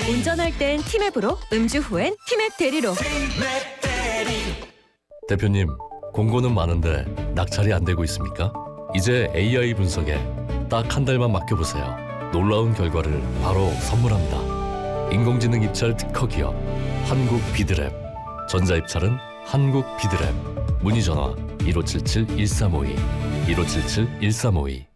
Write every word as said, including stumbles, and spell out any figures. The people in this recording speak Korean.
운전할 땐 티맵으로, 음주 후엔 티맵 대리로. 대표님, 공고는 많은데 낙찰이 안 되고 있습니까? 이제 에이아이 분석에 딱 한 달만 맡겨보세요. 놀라운 결과를 바로 선물합니다. 인공지능 입찰 특허 기업 한국 비드랩. 전자입찰은 한국 비드랩. 문의 전화 일오칠칠 일삼오이 일오칠칠 일삼오이.